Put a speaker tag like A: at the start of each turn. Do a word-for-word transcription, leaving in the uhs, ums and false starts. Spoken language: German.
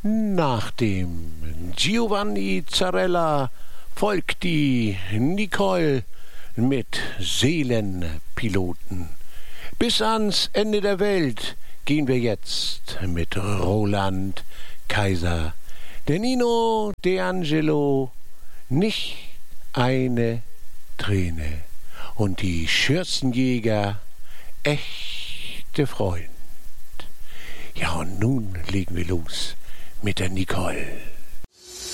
A: Nach dem Giovanni Zarella folgt die Nicole mit Seelenpiloten. Bis ans Ende der Welt gehen wir jetzt mit Roland Kaiser. Der Nino D'Angelo, nicht eine Träne. Und die Schürzenjäger, echte Freund. Ja, und nun legen wir los mit der Nicole.